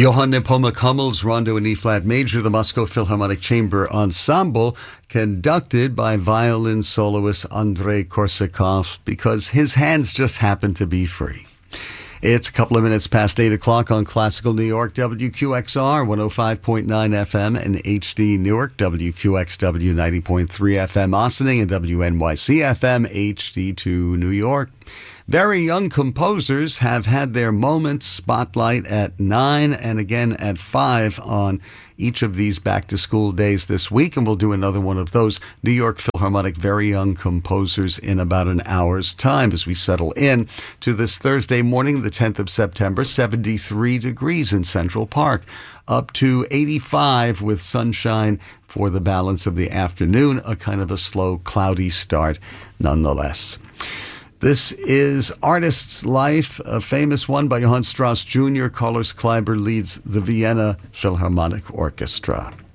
Johann Nepomuk Hummel's Rondo in E-flat major, the Moscow Philharmonic Chamber Ensemble, conducted by violin soloist Andrei Korsakov, because his hands just happen to be free. It's a couple of minutes past 8 o'clock on Classical New York, WQXR 105.9 FM and HD Newark, WQXW 90.3 FM Ossining, and WNYC FM HD2 New York. Very young composers have had their moments. Spotlight at 9 and again at 5 on each of these back-to-school days this week, and we'll do another one of those New York Philharmonic Very Young Composers in about an hour's time as we settle in to this Thursday morning, the 10th of September, 73 degrees in Central Park, up to 85 with sunshine for the balance of the afternoon, a kind of a slow, cloudy start nonetheless. This is Artist's Life, a famous one by Johann Strauss Jr. Carlos Kleiber leads the Vienna Philharmonic Orchestra.